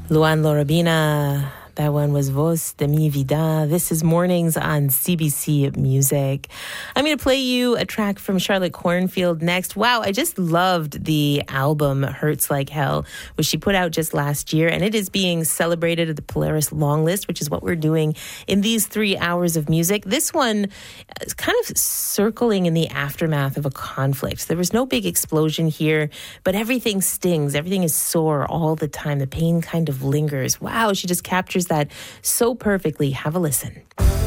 Luan Lorabina. That one was Voz de mi vida. This is Mornings on CBC Music. I'm going to play you a track from Charlotte Cornfield next. Wow, I just loved the album Hurts Like Hell, which she put out just last year, and it is being celebrated at the Polaris Long List, which is what we're doing in these 3 hours of music. This one is kind of circling in the aftermath of a conflict. There was no big explosion here, but everything stings. Everything is sore all the time. The pain kind of lingers. Wow, she just captures that so perfectly. Have a listen.